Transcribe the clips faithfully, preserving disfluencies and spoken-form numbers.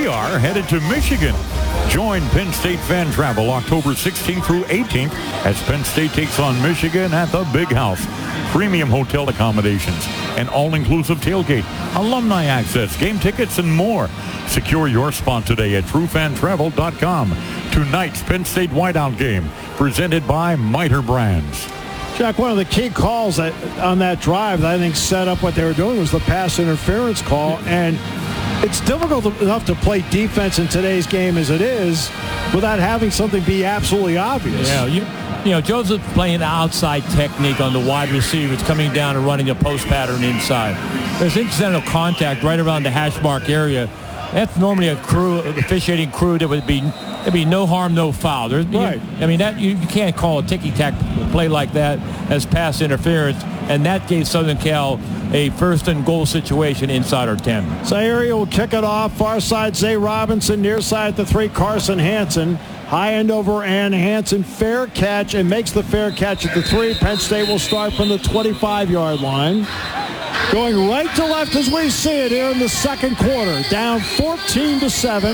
are headed to Michigan. Join Penn State Fan Travel October sixteenth through eighteenth as Penn State takes on Michigan at the Big House. Premium hotel accommodations, an all-inclusive tailgate, alumni access, game tickets, and more. Secure your spot today at true fan travel dot com. Tonight's Penn State Whiteout game, presented by Miter Brands. Jack, one of the key calls that, on that drive that I think set up what they were doing was the pass interference call. And it's difficult enough to play defense in today's game as it is without having something be absolutely obvious. Yeah, you, you know, Joseph's playing the outside technique on the wide receivers, coming down and running a post pattern inside. There's incidental contact right around the hash mark area. That's normally a crew, an officiating crew that would be, there'd be no harm, no foul. There's, right. You, I mean, that you, you can't call a ticky-tack play like that as pass interference, and that gave Southern Cal a first and goal situation inside our ten. Zaire will kick it off. Far side, Zay Robinson. Near side, the three, Carson Hansen. High end over, and Hansen. Fair catch, and makes the fair catch at the three. Penn State will start from the twenty-five-yard line. Going right to left as we see it here in the second quarter. Down fourteen to seven.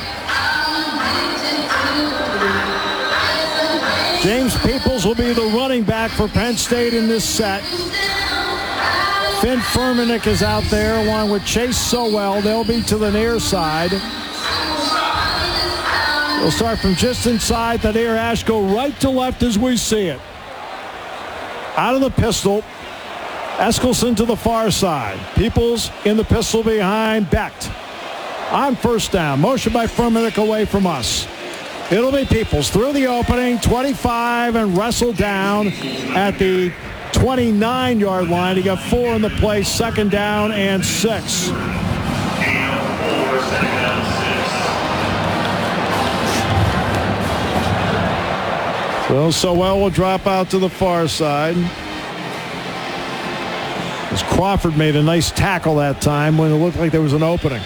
James Peoples will be the running back for Penn State in this set. Finn Furmanek is out there along with Chase Sowell. They'll be to the near side. We'll start from just inside the near hash, go right to left as we see it. Out of the pistol. Eskelson to the far side. Peoples in the pistol behind Becht. On first down. Motion by Furmanek away from us. It'll be Peoples through the opening. twenty-five and wrestled down at the twenty-nine-yard line. He got four in the play. Second down and six. Well, Sowell will drop out to the far side. As Crawford made a nice tackle that time when it looked like there was an opening.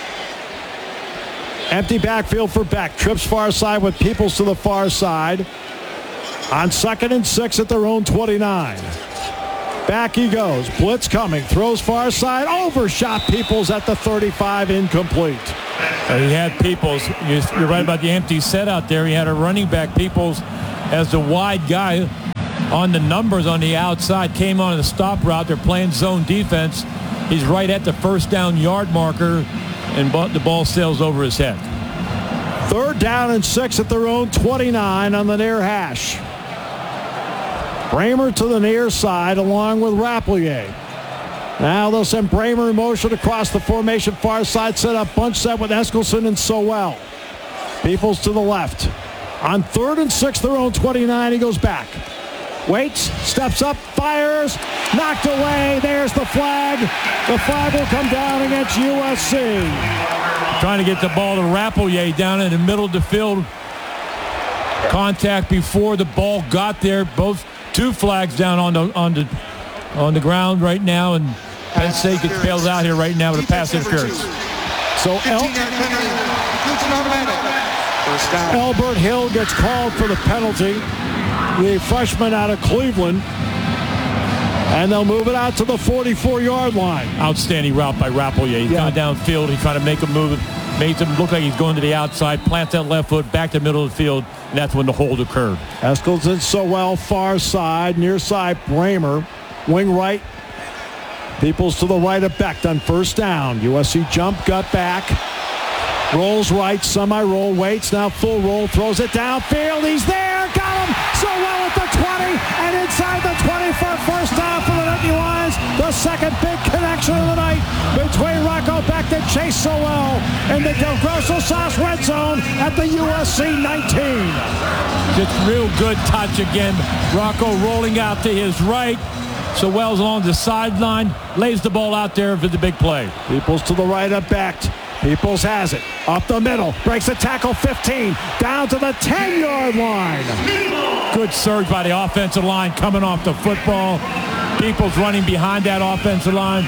Empty backfield for Becht. Trips far side with Peoples to the far side. On second and six at their own twenty-nine. Back he goes. Blitz coming. Throws far side. Overshot Peoples at the thirty-five. Incomplete. Uh, he had Peoples. You're right about the empty set out there. He had a running back, Peoples, as the wide guy on the numbers on the outside. Came on the stop route. They're playing zone defense. He's right at the first down yard marker, and the ball sails over his head. Third down and six at their own twenty-nine on the near hash. Bramer to the near side along with Rapplier. Now they'll send Bramer in motion across the formation far side, set up bunch set with Eskelson and Sowell. Peoples to the left. On third and six, their own twenty-nine, he goes back. Waits, steps up, fires, knocked away. There's the flag. The flag will come down against U S C. Trying to get the ball to Rapplier down in the middle of the field. Contact before the ball got there. Both two flags down on the on the on the ground right now, and Penn State gets bailed out here right now with a pass interference. So El- Elbert Hill gets called for the penalty. The freshman out of Cleveland. And they'll move it out to the forty-four-yard line. Outstanding route by Rapplier. He's yeah. coming downfield. He's trying to make a move. Makes him look like he's going to the outside. Plants that left foot back to the middle of the field. And that's when the hold occurred. Eskelson, Sowell, far side. Near side, Bramer. Wing right. Peoples to the right of Becht on first down. U S C jump, gut back. Rolls right, semi-roll, waits, now full roll, throws it downfield. He's there, got him! Sowell at the twenty, and inside the twenty for first down for the Nittany Lions. The second big connection of the night between Rocco Becht and Chase Sowell in the Del Grosso Sauce red zone at the U S C nineteen. Just real good touch again. Rocco rolling out to his right. Sowell's along the sideline, lays the ball out there for the big play. Peoples to the right of Becht. Peoples has it. Up the middle. Breaks the tackle fifteen. Down to the ten-yard line. Good surge by the offensive line coming off the football. Peoples running behind that offensive line.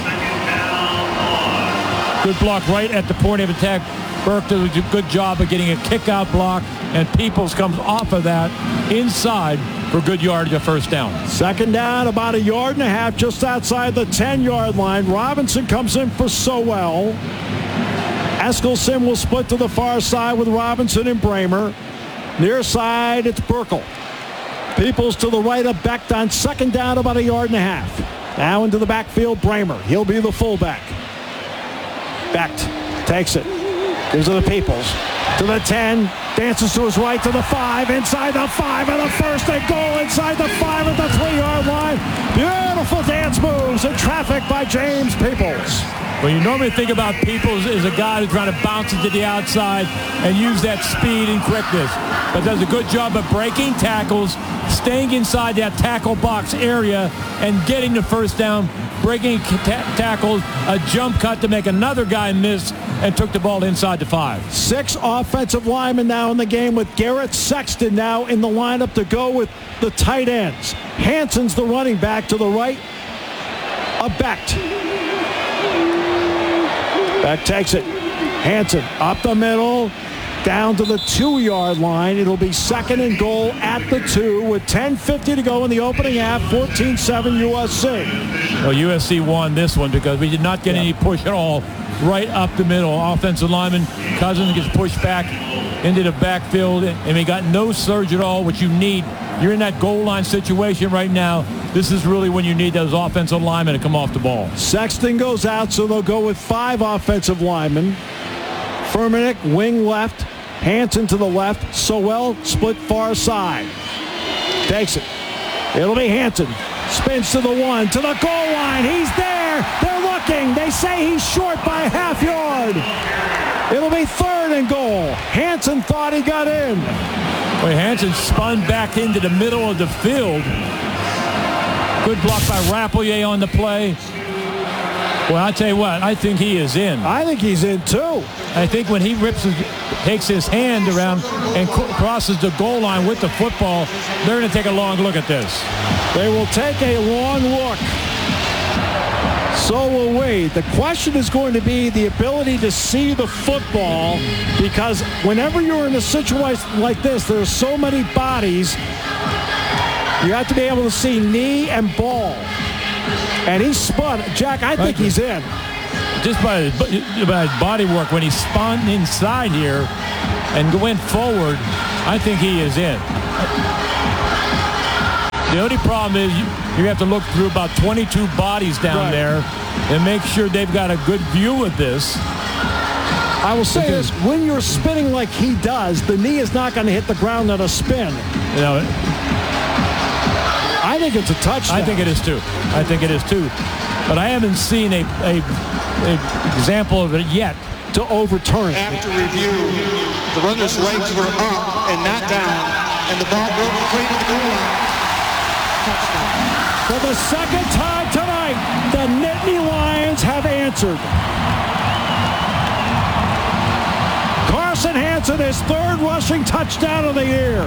Good block right at the point of attack. Burke does a good job of getting a kick-out block, and Peoples comes off of that inside for good yardage of first down. Second down, about a yard and a half just outside the ten-yard line. Robinson comes in for Sowell. Eskilsson will split to the far side with Robinson and Bramer. Near side, it's Burkle. Peoples to the right of Becht on second down, about a yard and a half. Now into the backfield, Bramer. He'll be the fullback. Becht takes it. Gives it to Peoples. To the ten. Dances to his right to the five. Inside the five and the first and goal inside the five at the three-yard line. Beautiful dance moves in traffic by James Peoples. Well, you normally think about Peoples as a guy who's trying to bounce it to the outside and use that speed and quickness. But does a good job of breaking tackles, staying inside that tackle box area, and getting the first down, breaking ta- tackles, a jump cut to make another guy miss, and took the ball inside the five. Six offensive linemen now in the game, with Garrett Sexton now in the lineup to go with the tight ends. Hansen's the running back to the right of Becht. Becht takes it. Hansen up the middle, down to the two-yard line. It'll be second and goal at the two with ten fifty to go in the opening half, fourteen seven U S C. Well, U S C won this one because we did not get yep. any push at all right up the middle. Offensive lineman Cousins gets pushed back into the backfield, and we got no surge at all, which you need. You're in that goal line situation right now. This is really when you need those offensive linemen to come off the ball. Sexton goes out, so they'll go with five offensive linemen. Furmanek, wing left. Hansen to the left. Sowell, split far side. Takes it. It'll be Hansen. Spins to the one, to the goal line. He's there. They're looking. They say he's short by a half yard. It'll be third and goal. Hansen thought he got in. Well, Hansen spun back into the middle of the field. Good block by Rappleyea on the play. Well, I'll tell you what, I think he is in. I think he's in, too. I think when he rips his, takes his hand around and c- crosses the goal line with the football, they're going to take a long look at this. They will take a long look. So will we. The question is going to be the ability to see the football, because whenever you're in a situation like this, there are so many bodies, you have to be able to see knee and ball. And he spun. Jack, I think he's in. Just by his, by his body work, when he spun inside here and went forward, I think he is in. The only problem is you, you have to look through about twenty-two bodies down right. there and make sure they've got a good view of this. I will say this, when you're spinning like he does, the knee is not going to hit the ground on a spin. You know, I think it's a touchdown. I think it is too. I think it is too. But I haven't seen a, a, a example of it yet to overturn it. After review, the runner's legs were up and not down, and the ball broke free to the goal line. Touchdown. For the second time tonight, the Nittany Lions have answered. Carson Hansen, his third rushing touchdown of the year.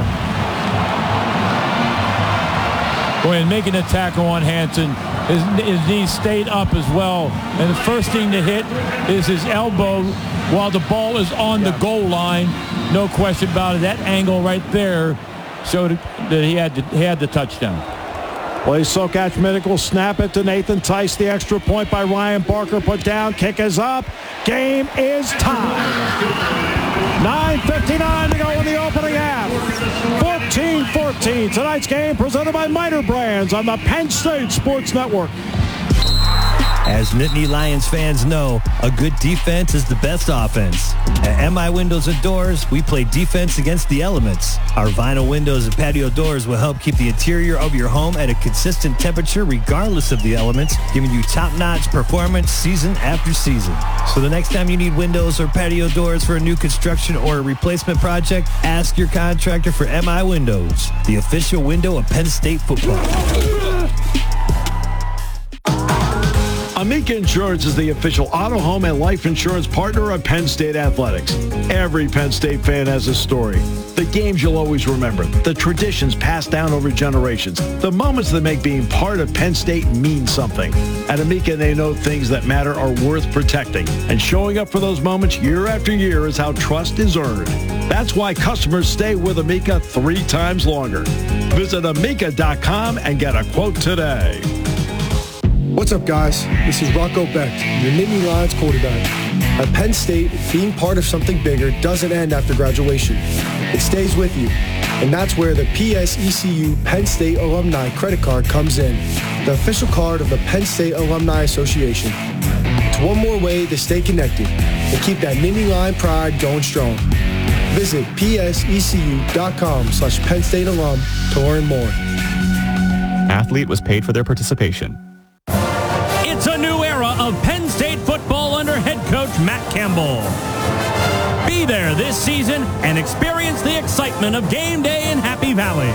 When making a tackle on Hansen, his, his knee stayed up as well. And the first thing to hit is his elbow while the ball is on the goal line. No question about it. That angle right there showed that he had, to, he had the touchdown. Play so catch Minnick will snap it to Nathan Tice. The extra point by Ryan Barker put down. Kick is up. Game is tied. nine fifty-nine to go in the opening half. fourteen fourteen. Tonight's game presented by Miter Brands on the Penn State Sports Network. As Nittany Lions fans know, a good defense is the best offense. At M I Windows and Doors, we play defense against the elements. Our vinyl windows and patio doors will help keep the interior of your home at a consistent temperature regardless of the elements, giving you top-notch performance season after season. So the next time you need windows or patio doors for a new construction or a replacement project, ask your contractor for M I Windows, the official window of Penn State football. Amica Insurance is the official auto, home, and life insurance partner of Penn State Athletics. Every Penn State fan has a story. The games you'll always remember, the traditions passed down over generations, the moments that make being part of Penn State mean something. At Amica, they know things that matter are worth protecting, and showing up for those moments year after year is how trust is earned. That's why customers stay with Amica three times longer. Visit amica dot com and get a quote today. What's up, guys? This is Rocco Becht, your Nittany Lions quarterback. At Penn State, being part of something bigger doesn't end after graduation. It stays with you. And that's where the P S E C U Penn State Alumni Credit Card comes in, the official card of the Penn State Alumni Association. It's one more way to stay connected and keep that Nittany Lion pride going strong. Visit psecu.com slash Penn State alum to learn more. Athlete was paid for their participation. It's a new era of Penn State football under head coach Matt Campbell. Be there this season and experience the excitement of game day in Happy Valley.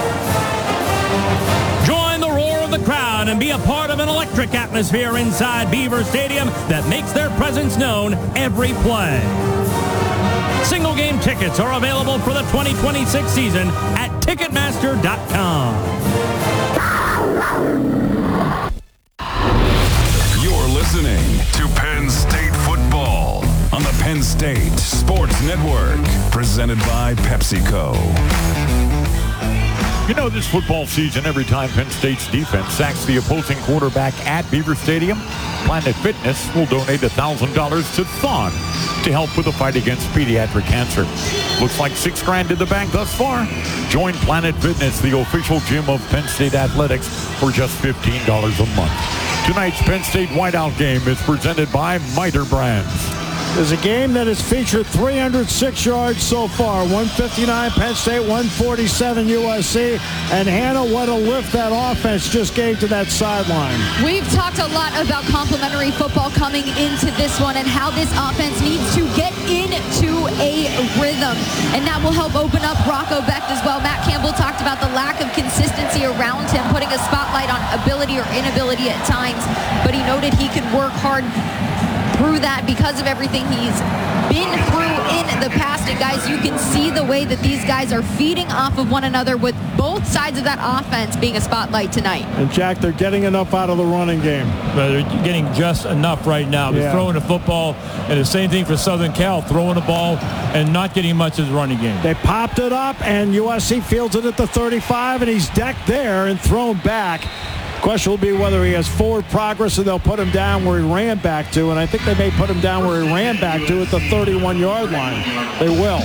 Join the roar of the crowd and be a part of an electric atmosphere inside Beaver Stadium that makes their presence known every play. Single game tickets are available for the twenty twenty-six season at Ticketmaster dot com. You're listening to Penn State football on the Penn State Sports Network, presented by PepsiCo. You know, this football season, every time Penn State's defense sacks the opposing quarterback at Beaver Stadium, Planet Fitness will donate one thousand dollars to Thon to help with the fight against pediatric cancer. Looks like six grand in the bank thus far. Join Planet Fitness, the official gym of Penn State Athletics, for just fifteen dollars a month. Tonight's Penn State Whiteout game is presented by Miter Brands. There's a game that has featured three hundred six yards so far. one fifty-nine Penn State, one forty-seven U S C. And Hannah, what a lift that offense just gave to that sideline. We've talked a lot about complementary football coming into this one and how this offense needs to get into a rhythm. And that will help open up Rocco Becht as well. Matt Campbell talked about the lack of consistency around him, putting a spotlight on ability or inability at times. But he noted he could work hard through that because of everything he's been through in the past. And guys, you can see the way that these guys are feeding off of one another, with both sides of that offense being a spotlight tonight. And Jack, they're getting enough out of the running game. But they're getting just enough right now. They're Yeah. throwing the football, and the same thing for Southern Cal, throwing the ball and not getting much of the running game. They popped it up, and U S C fields it at the thirty-five, and he's decked there and thrown back. Question will be whether he has forward progress, and they'll put him down where he ran back to. And I think they may put him down where he ran back to at the thirty-one-yard line. They will.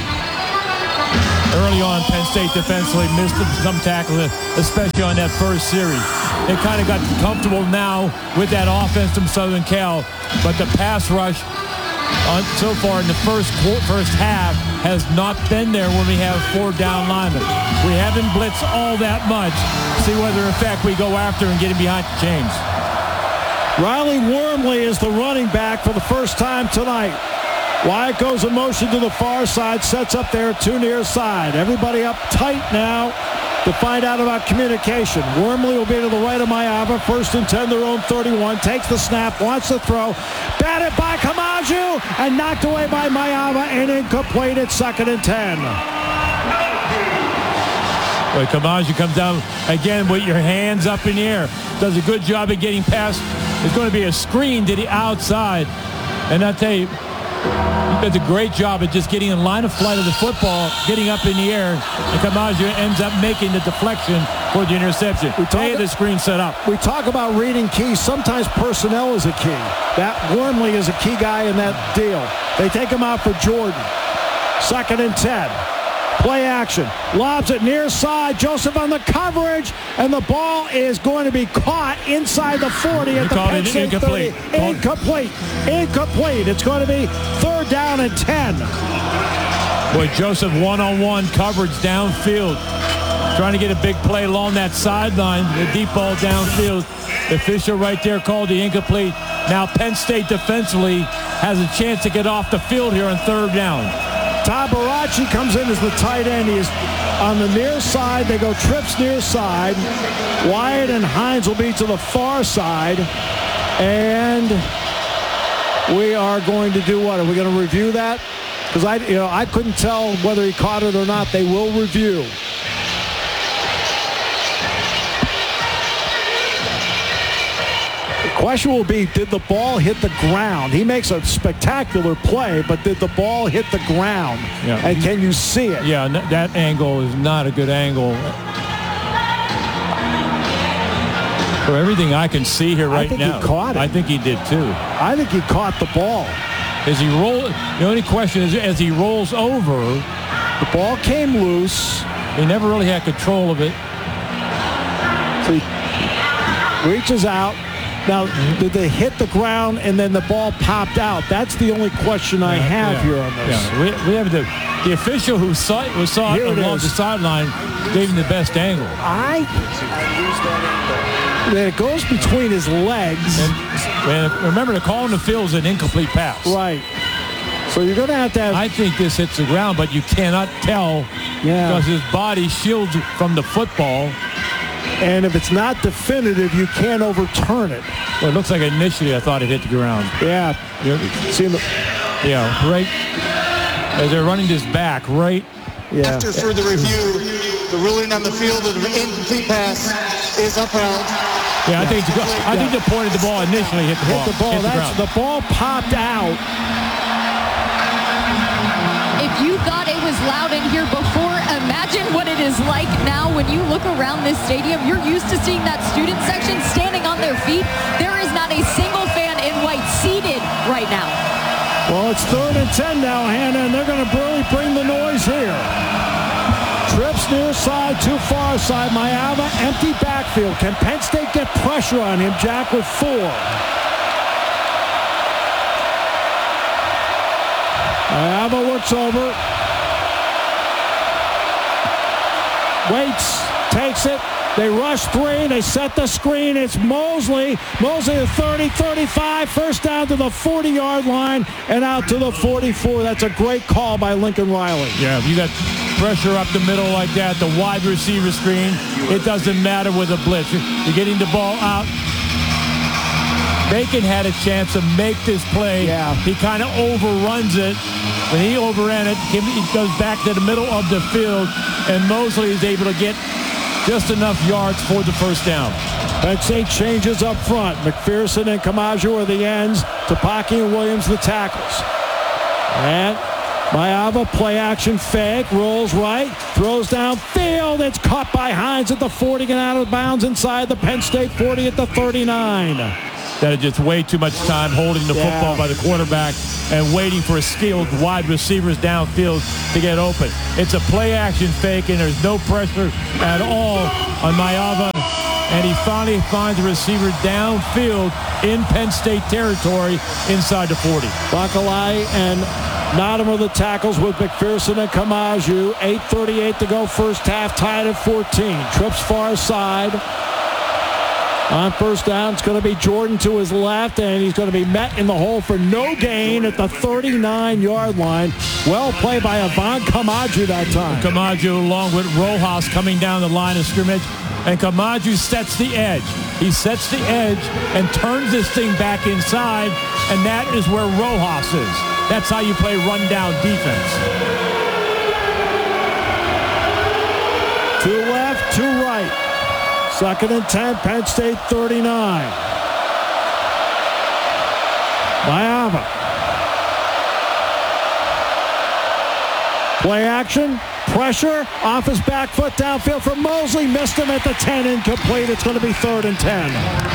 Early on, Penn State defensively missed some tackles, especially on that first series. They kind of got comfortable now with that offense from Southern Cal, but the pass rush on, so far in the first first half has not been there when we have four down linemen. We haven't blitzed all that much. See whether, in fact, we go after and get him behind the chains. Riley Wormley is the running back for the first time tonight. Wyatt goes in motion to the far side, sets up there too near side. Everybody up tight now to find out about communication. Wormley will be to the right of Mayava. First and ten, their own thirty-one. Takes the snap, wants to throw. Batted by Kamaju and knocked away by Mayava and incomplete at second and ten. But Kamaju comes down again with your hands up in the air. Does a good job of getting past. It's going to be a screen to the outside. And I'll tell you, he does a great job of just getting in line of flight of the football, getting up in the air, and Kamaju ends up making the deflection for the interception. We talk, the screen set up. We talk about reading keys. Sometimes personnel is a key. That Wormley is a key guy in that deal. They take him out for Jordan. Second and ten. Play action. Lobs it near side. Joseph on the coverage. And the ball is going to be caught inside the forty at the Penn State thirty. Incomplete. Incomplete. It's going to be third down and ten. Boy, Joseph one-on-one coverage downfield. Trying to get a big play along that sideline. The deep ball downfield. The official right there called the incomplete. Now Penn State defensively has a chance to get off the field here on third down. Tabarachi comes in as the tight end. He is on the near side. They go trips near side. Wyatt and Hines will be to the far side. And we are going to do what? Are we going to review that? Because I, you know, I couldn't tell whether he caught it or not. They will review. Question will be, did the ball hit the ground? He makes a spectacular play, but did the ball hit the ground? Yeah. And can you see it? Yeah, that angle is not a good angle. For everything I can see here right I think now, he caught it. I think he did too. I think he caught the ball. As he roll, the only question is, as he rolls over, the ball came loose. He never really had control of it. So he reaches out. Now, did they hit the ground and then the ball popped out? That's the only question I have yeah, here on this. Yeah. We, we have the the official who saw it, who saw it Here it along is. the sideline gave him the best angle. I. Then it goes between his legs. And, and remember, the call on the field is an incomplete pass. Right. So you're going to have to have. I think this hits the ground, but you cannot tell Yeah. because his body shields from the football. And if it's not definitive, you can't overturn it. Well, it looks like initially I thought it hit the ground. Yeah. See the, yeah, right. As they're running this back, right. Yeah. After further review, the ruling on the field of the incomplete pass is upheld. Yeah, I think the, I think the point of the ball initially hit the ball. Hit the ball. Hit the That's ground. the ball popped out. If you thought it was loud in here before, imagine what it is like now when you look around this stadium. You're used to seeing that student section standing on their feet. There is not a single fan in white seated right now. Well, it's third and ten now, Hannah, and they're going to really bring the noise here. Trips near side, too far side. Mayava, empty backfield. Can Penn State get pressure on him? Jack with four. Mayava looks over. Waits, takes it. They rush three. They set the screen. It's Mosley. Mosley to thirty, thirty-five. First down to the forty-yard line and out to the forty-four. That's a great call by Lincoln Riley. Yeah, if you got pressure up the middle like that, the wide receiver screen, it doesn't matter with a blitz. You're getting the ball out. Bacon had a chance to make this play. Yeah. He kind of overruns it. When he overran it, he goes back to the middle of the field, and Mosley is able to get just enough yards for the first down. Penn State changes up front. McPherson and Kamaju are the ends. Topaki and Williams the tackles. And Mayava play action fake, rolls right, throws downfield. It's caught by Hines at the forty and out of bounds inside the Penn State forty at the thirty-nine. That is just way too much time holding the Yeah. football by the quarterback and waiting for skilled wide receivers downfield to get open. It's a play action fake, and there's no pressure at all on Mayava. And he finally finds a receiver downfield in Penn State territory inside the forty. Bakalai and Nottingham are the tackles with McPherson and Kamaju. eight thirty-eight to go first half, tied at fourteen. Trips far side. On first down, it's going to be Jordan to his left, and he's going to be met in the hole for no gain at the thirty-nine-yard line. Well played by Avant Kamaju that time. Kamaju along with Rojas coming down the line of scrimmage, and Kamaju sets the edge. He sets the edge and turns this thing back inside, and that is where Rojas is. That's how you play rundown defense. Two left, two right. Second and ten, Penn State thirty-nine. Mayava. Play action, pressure, off his back foot downfield for Mosley. Missed him at the ten, incomplete. It's going to be third and ten.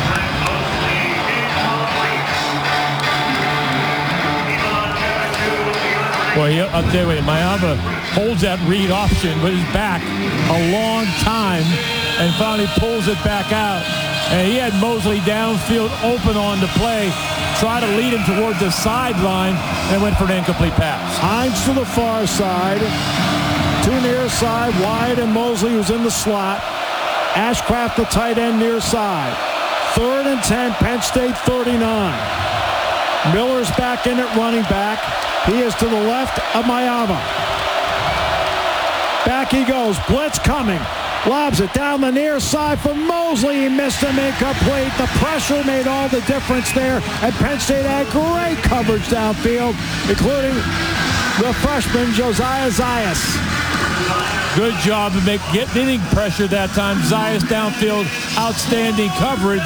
Well, he, I'll tell you what, Mayava holds that read option with his back a long time and finally pulls it back out. And he had Mosley downfield open on the play, tried to lead him towards the sideline, and went for an incomplete pass. Hines to the far side. Two near side, wide, and Mosley who's in the slot. Ashcraft the tight end near side. Third and ten, Penn State thirty-nine. Miller's back in at running back. He is to the left of Mayava. Back he goes. Blitz coming. Lobs it down the near side for Mosley. He missed him, incomplete. The pressure made all the difference there. And Penn State had great coverage downfield, including the freshman Josiah Zayas. Good job of make, getting pressure that time. Zayas downfield, outstanding coverage.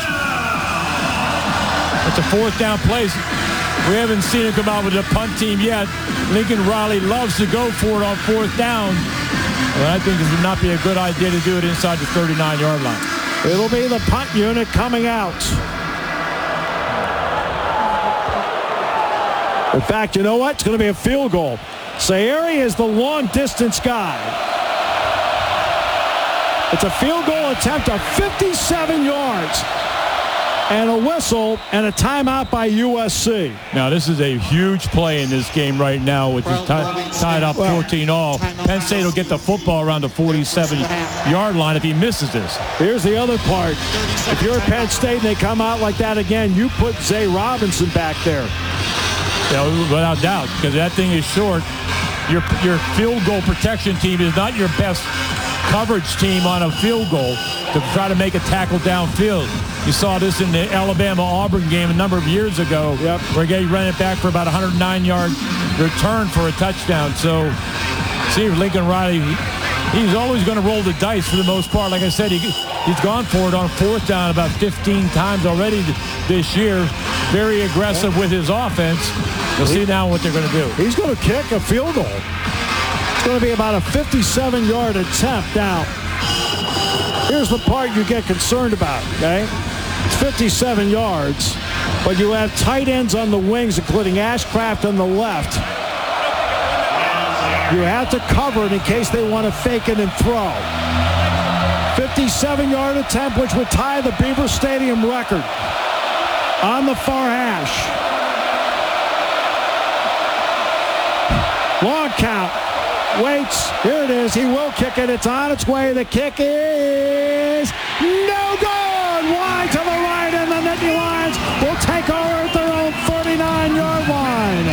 It's a fourth down place. We haven't seen him come out with a punt team yet. Lincoln Riley loves to go for it on fourth down. But I think it would not be a good idea to do it inside the thirty-nine-yard line. It'll be the punt unit coming out. In fact, you know what? It's going to be a field goal. Sayeri is the long distance guy. It's a field goal attempt of fifty-seven yards. And a whistle and a timeout by U S C. Now, this is a huge play in this game right now, which is tied, tied up fourteen all. Penn State will get the football around the forty-seven-yard line if he misses this. Here's the other part. If you're Penn State and they come out like that again, you put Zay Robinson back there. Yeah, without doubt, because that thing is short. Your, your field goal protection team is not your best coverage team on a field goal to try to make a tackle downfield. You saw this in the Alabama-Auburn game a number of years ago, yep. where they ran it back for about a one hundred nine-yard return for a touchdown. So, see, Lincoln Riley, he's always going to roll the dice for the most part. Like I said, he, he's gone for it on fourth down about fifteen times already this year. Very aggressive with his offense. You'll see now what they're going to do. He's going to kick a field goal. It's going to be about a fifty-seven-yard attempt. Now, here's the part you get concerned about, okay? It's fifty-seven yards, but you have tight ends on the wings, including Ashcraft on the left. You have to cover it in case they want to fake it and throw. fifty-seven-yard attempt, which would tie the Beaver Stadium record on the far hash. Long count. Waits. Here it is. He will kick it. It's on its way. The kick is no good. Wide to the right, and the Nittany Lions will take over at their own forty-nine-yard line.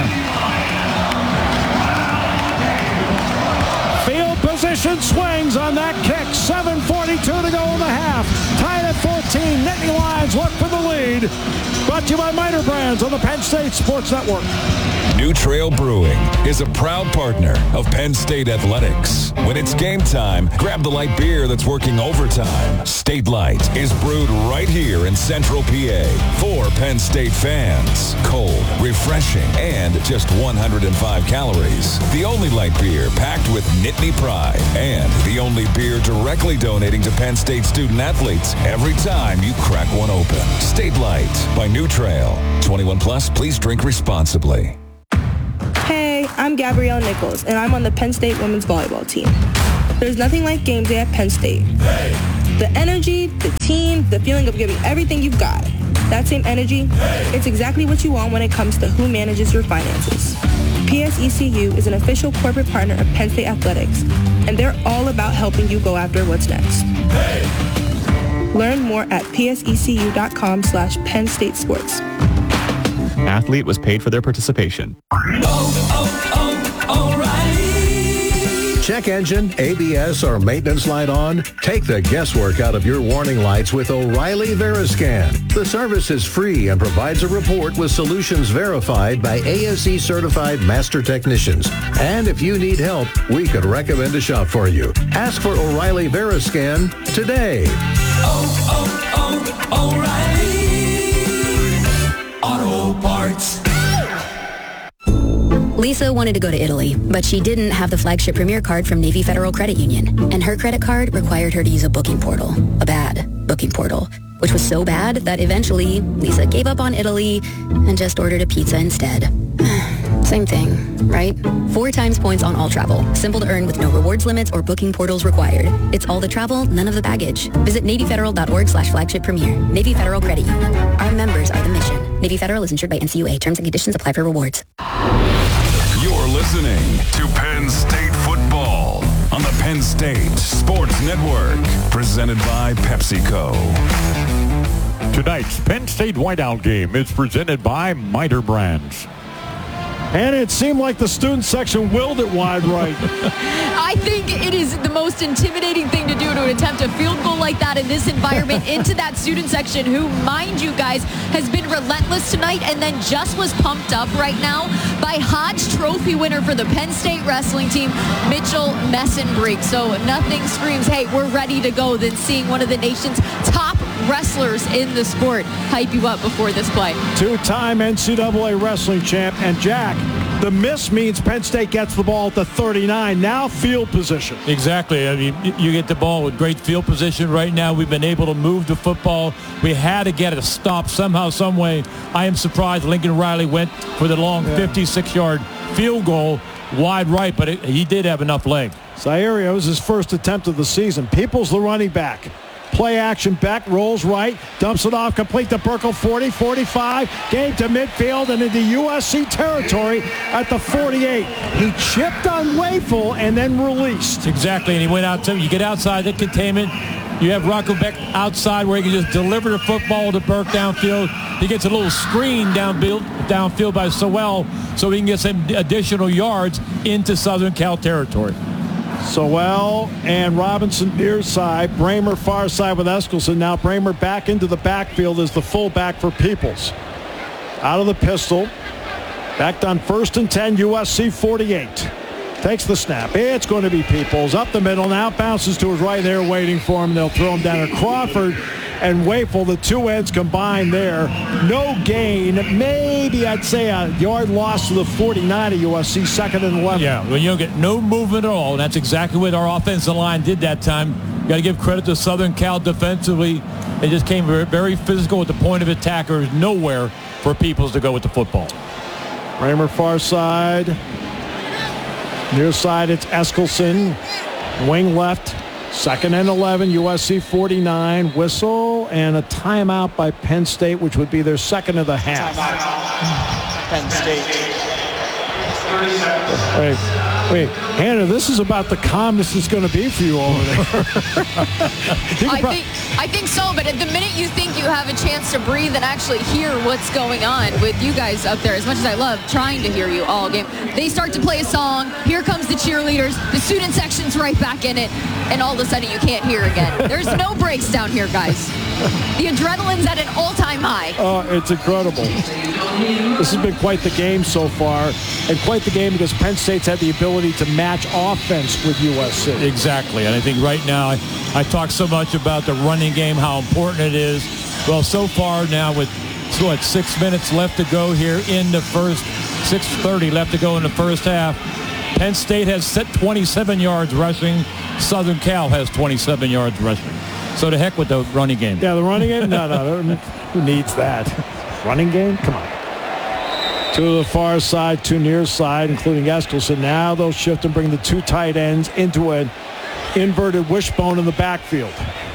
Field position swings on that kick. seven forty-two to go in the half. Tied at fourteen. Nittany Lions look for the lead. Brought to you by Miter Brands on the Penn State Sports Network. New Trail Brewing is a proud partner of Penn State Athletics. When it's game time, grab the light beer that's working overtime. State Light is brewed right here in Central P A for Penn State fans. Cold, refreshing, and just one hundred five calories. The only light beer packed with Nittany pride, and the only beer directly donating to Penn State student athletes every time you crack one open. State Light by New Trail. twenty-one plus, please drink responsibly. Hey, I'm Gabrielle Nichols, and I'm on the Penn State women's volleyball team. There's nothing like game day at Penn State. Hey. The energy, the team, the feeling of giving everything you've got. That same energy, hey. It's exactly what you want when it comes to who manages your finances. P S E C U is an official corporate partner of Penn State Athletics, and they're all about helping you go after what's next. Hey. Learn more at psecu.com slash Penn State Sports. Athlete was paid for their participation. Oh, oh, oh, O'Reilly. Check engine, A B S, or maintenance light on? Take the guesswork out of your warning lights with O'Reilly Veriscan. The service is free and provides a report with solutions verified by A S E certified master technicians. And if you need help, we could recommend a shop for you. Ask for O'Reilly Veriscan today. Oh, oh, oh, O'Reilly Auto Parts. Lisa wanted to go to Italy, but she didn't have the flagship Premier card from Navy Federal Credit Union, and her credit card required her to use a booking portal, a bad booking portal, which was so bad that eventually Lisa gave up on Italy and just ordered a pizza instead. Same thing, right? Four times points on all travel. Simple to earn with no rewards limits or booking portals required. It's all the travel, none of the baggage. Visit NavyFederal.org slash flagship premier. Navy Federal Credit Union. Our members are the mission. Navy Federal is insured by N C U A. Terms and conditions apply for rewards. You're listening to Penn State football on the Penn State Sports Network. Presented by PepsiCo. Tonight's Penn State Whiteout game is presented by Miter Brands. And it seemed like the student section willed it wide right. I think it is the most intimidating thing to do to attempt a field goal like that in this environment into that student section who, mind you guys, has been relentless tonight and then just was pumped up right now by Hodge Trophy winner for the Penn State wrestling team, Mitchell Messenbrink. So nothing screams, hey, we're ready to go, than seeing one of the nation's top wrestlers in the sport hype you up before this play. Two-time N C double A wrestling champ. And Jack, The miss means Penn State gets the ball at the thirty-nine. Now field position. Exactly. I mean, you get the ball with great field position right now. We've been able to move the football. We had to get it a stop somehow, some way. I am surprised Lincoln Riley went for the long yeah. fifty-six-yard field goal wide right, but it, he did have enough leg. Zaire was his first attempt of the season. Peoples the running back. Play action, Beck rolls right, dumps it off, complete to Burkle, forty, forty-five, gain to midfield and into U S C territory at the forty-eight. He chipped on Wafel and then released. Exactly, and he went out to, you get outside the containment, you have Rocco Beck outside where he can just deliver the football to Burke downfield. He gets a little screen downfield, downfield by Sewell so he can get some additional yards into Southern Cal territory. Sewell and Robinson near side. Bramer far side with Eskelson. Now Bramer back into the backfield as the fullback for Peoples. Out of the pistol. Backed on first and ten, U S C forty-eight. Takes the snap. It's going to be Peoples. Up the middle. Now bounces to his right there waiting for him. They'll throw him down to Crawford and Wafel. The two ends combined there. No gain. Maybe I'd say a yard loss to the forty-nine of U S C, second and eleven. Yeah, well, you don't get no movement at all. And that's exactly what our offensive line did that time. You got to give credit to Southern Cal defensively. They just came very, very physical at the point of attack. There was nowhere for Peoples to go with the football. Bramer far side. Near side, it's Eskelson. Wing left. Second and eleven, U S C forty-nine. Whistle and a timeout by Penn State, which would be their second of the half. Penn State. Wait, wait, Hannah, this is about the calmness it's going to be for you over there. I think, I think so, but at the minute you think you have a chance to breathe and actually hear what's going on with you guys up there, as much as I love trying to hear you all game, they start to play a song, here comes the cheerleaders, the student section's right back in it, and all of a sudden you can't hear again. There's no breaks down here, guys. The adrenaline's at an all-time high. Oh, it's incredible. This has been quite the game so far, and quite the game because Penn State's had the ability to match offense with U S C. Exactly, and I think right now, I, I talk so much about the running game, how important it is. Well, so far now with, so what, six minutes left to go here in the first, six thirty left to go in the first half. Penn State has set twenty-seven yards rushing. Southern Cal has twenty-seven yards rushing. So to heck with the running game. Yeah, the running game? No, no, who needs that? Running game? Come on. Two to the far side, two near side, including Eskelson. Now they'll shift and bring the two tight ends into an inverted wishbone in the backfield.